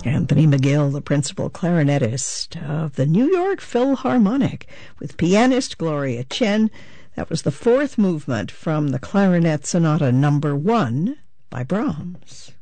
Anthony McGill, the principal clarinetist of the New York Philharmonic, with pianist Gloria Chen. That was the fourth movement from the Clarinet Sonata No. 1 by Brahms.